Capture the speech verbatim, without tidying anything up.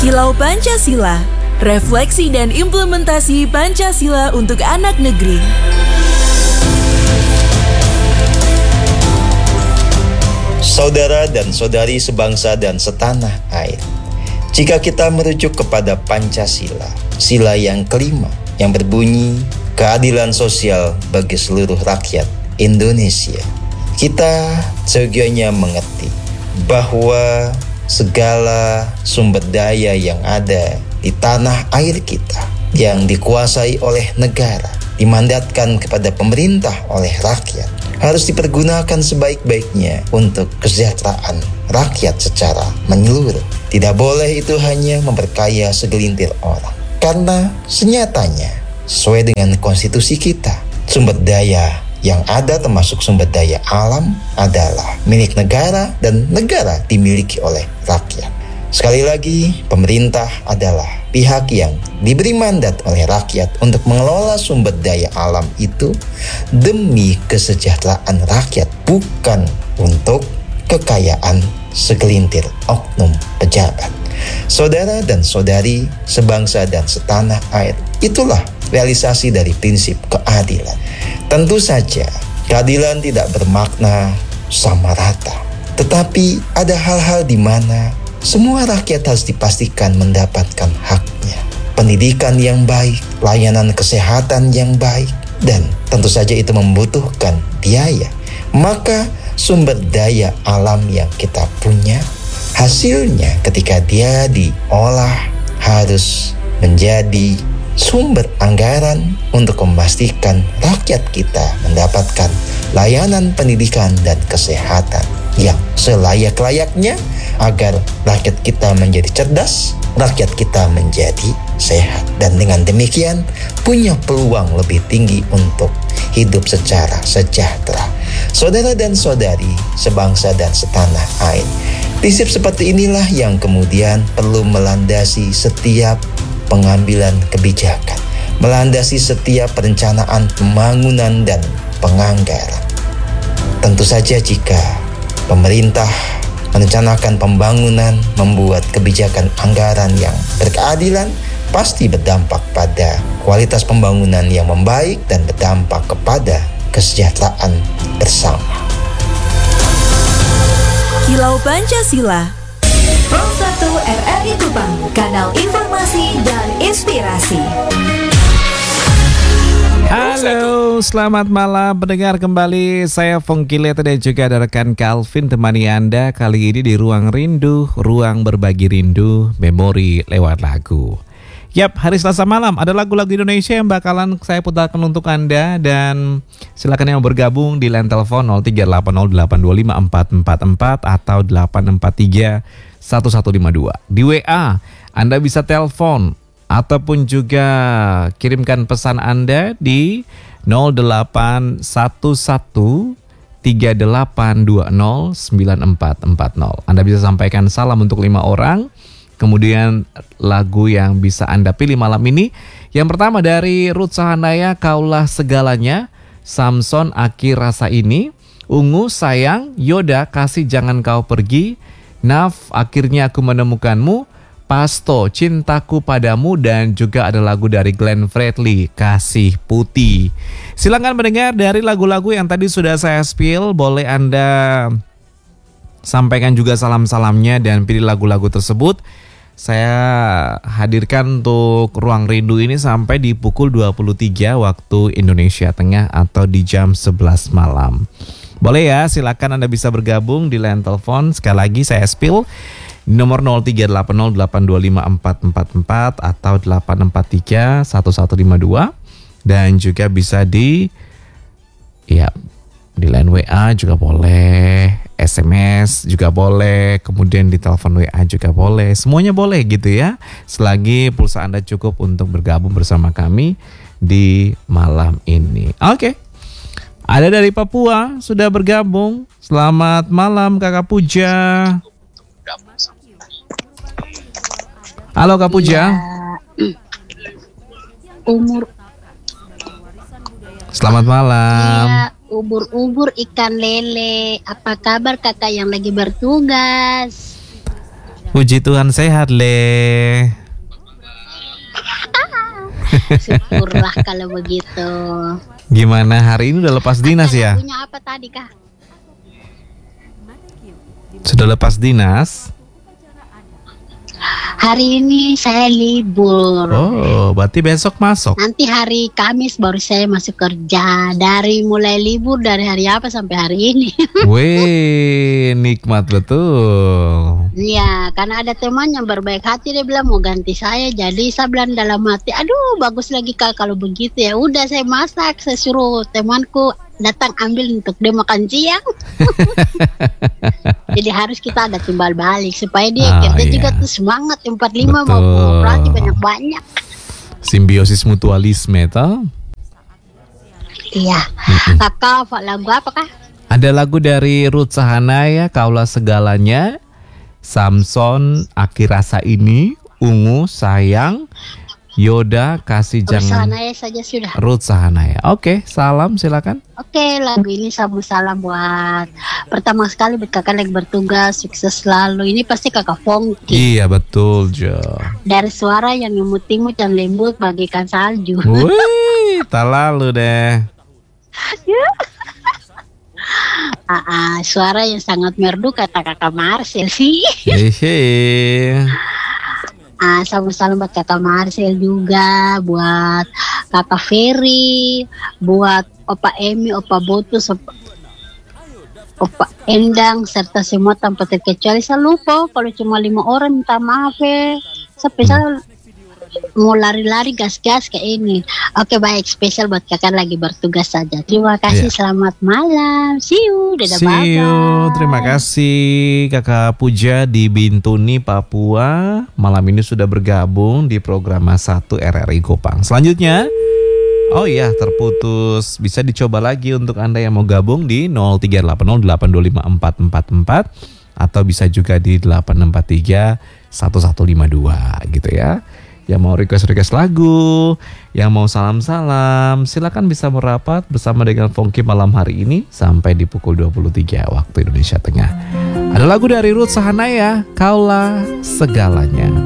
Kilau Pancasila, refleksi dan implementasi Pancasila untuk anak negeri. Saudara dan saudari sebangsa dan setanah air, jika kita merujuk kepada Pancasila, sila yang kelima yang berbunyi keadilan sosial bagi seluruh rakyat Indonesia, kita seyogyanya mengerti bahwa segala sumber daya yang ada di tanah air kita yang dikuasai oleh negara, dimandatkan kepada pemerintah oleh rakyat, harus dipergunakan sebaik-baiknya untuk kesejahteraan rakyat secara menyeluruh. Tidak boleh itu hanya memperkaya segelintir orang, karena senyatanya sesuai dengan konstitusi kita, sumber daya yang ada termasuk sumber daya alam adalah milik negara dan negara dimiliki oleh rakyat. Sekali lagi, pemerintah adalah pihak yang diberi mandat oleh rakyat untuk mengelola sumber daya alam itu demi kesejahteraan rakyat, bukan untuk kekayaan segelintir oknum pejabat. Saudara dan saudari sebangsa dan setanah air, itulah realisasi dari prinsip keadilan. Tentu saja keadilan tidak bermakna sama rata, tetapi ada hal-hal di mana semua rakyat harus dipastikan mendapatkan haknya. Pendidikan yang baik, layanan kesehatan yang baik, dan tentu saja itu membutuhkan biaya. Maka sumber daya alam yang kita punya, hasilnya ketika dia diolah harus menjadi sumber anggaran untuk memastikan rakyat kita mendapatkan layanan pendidikan dan kesehatan yang selayak-layaknya agar rakyat kita menjadi cerdas, rakyat kita menjadi sehat, dan dengan demikian punya peluang lebih tinggi untuk hidup secara sejahtera. Saudara dan saudari sebangsa dan setanah air, prinsip seperti inilah yang kemudian perlu melandasi setiap pengambilan kebijakan, melandasi setiap perencanaan pembangunan dan penganggaran. Tentu saja jika pemerintah merencanakan pembangunan, membuat kebijakan anggaran yang berkeadilan, pasti berdampak pada kualitas pembangunan yang membaik dan berdampak kepada kesejahteraan bersama. Kilau Pancasila, Pro satu R R I Kupang, kanal informasi dan inspirasi. Halo, selamat malam pendengar, kembali saya Fongkileta dan juga ada rekan Calvin temani Anda kali ini di Ruang Rindu, ruang berbagi rindu, memori lewat lagu. Yap, hari Selasa malam ada lagu-lagu Indonesia yang bakalan saya putarkan untuk Anda, dan silakan yang bergabung di line telepon nol tiga delapan nol delapan dua lima empat empat empat atau delapan empat tiga satu satu lima dua. Di W A Anda bisa telepon ataupun juga kirimkan pesan Anda di nol delapan satu satu tiga delapan dua nol sembilan empat empat nol. Anda bisa sampaikan salam untuk lima orang. Kemudian lagu yang bisa Anda pilih malam ini, yang pertama dari Ruth Sahanaya, Kaulah Segalanya, Samson Aki Rasa Ini, Ungu Sayang, Yoda Kasih Jangan Kau Pergi, Naf Akhirnya Aku Menemukanmu, Pasto Cintaku Padamu, dan juga ada lagu dari Glenn Fredly, Kasih Putih. Silakan mendengar dari lagu-lagu yang tadi sudah saya spill. Boleh Anda sampaikan juga salam-salamnya dan pilih lagu-lagu tersebut. Saya hadirkan untuk Ruang Rindu ini sampai di pukul dua puluh tiga waktu Indonesia Tengah atau di jam sebelas malam. Boleh ya, silakan Anda bisa bergabung di line telepon. Sekali lagi saya spill nomor nol tiga delapan nol delapan dua lima empat empat empat atau delapan empat tiga satu satu lima dua, dan juga bisa di ya di line W A juga boleh, S M S juga boleh, kemudian di telepon W A juga boleh, semuanya boleh gitu ya, selagi pulsa Anda cukup untuk bergabung bersama kami di malam ini. Oke, ada dari Papua sudah bergabung. Selamat malam Kakak Puja. Halo Kak Puja. Ya, umur. Selamat malam. Ya, ubur-ubur ikan lele. Apa kabar kakak yang lagi bertugas? Puji Tuhan sehat, Le. Syukurlah kalau begitu. Gimana hari ini udah lepas dinas ya? Punya apa tadi Kak? Sudah lepas dinas? Hari ini saya libur. Oh, berarti besok masuk. Nanti hari Kamis baru saya masuk kerja. Dari mulai libur dari hari apa sampai hari ini. Weh, nikmat betul. Iya, karena ada teman yang berbaik hati, dia bilang mau ganti saya. Jadi saya bilang dalam hati, aduh bagus lagi Kak kalau begitu ya. Udah saya masak, saya suruh temanku datang ambil untuk dia makan siang. Jadi harus kita ada timbal balik supaya dia Oh, kerja iya. juga tuh semangat empat puluh lima mau Betul. berarti banyak-banyak. Simbiosis mutualisme toh. Iya. Kakak lagu apa Kak? Ada lagu dari Ruth Sahanaya, Kaulah Segalanya, Samson, Akhir Rasa Ini, Ungu, Sayang, Yoda, Kasih Jangan. Sana saja sudah. Ruth Sahanaya. Oke, salam silakan. Oke, lagu ini sabu salam buat pertama sekali buat kakak lagi bertugas, sukses selalu. Ini pasti kakak Fongki. Iya betul Jo. Dari suara yang imut-imut dan lembut bagaikan salju. Wih, tak lalu deh. Ah, ah, suara yang sangat merdu kata kakak Marcel sih. Hehe. Ah, sabu salam buat kakak Marcel juga, buat kakak Ferry, buat Opa Emi, Opa Botus, Opa, Opa Endang, serta semua tanpa terkecuali. Saya lupa kalau cuma lima orang, minta maaf ya. Sampai saya mau lari-lari gas-gas kayak ini. Oke baik, spesial buat kakak lagi bertugas saja. Terima kasih, Yeah. selamat malam. See you, dadah, See bye-bye. you. Terima kasih Kakak Puja di Bintuni, Papua. Malam ini sudah bergabung di program satu R R I Kupang. Selanjutnya, oh iya terputus. Bisa dicoba lagi untuk Anda yang mau gabung di nol tiga delapan nol delapan dua lima empat empat empat atau bisa juga di delapan empat tiga satu satu lima dua gitu ya. Yang mau request-request lagu, yang mau salam-salam, silakan bisa merapat bersama dengan Fongki malam hari ini sampai di pukul dua puluh tiga waktu Indonesia Tengah. Ada lagu dari Ruth Sahanaya, Kaulah Segalanya.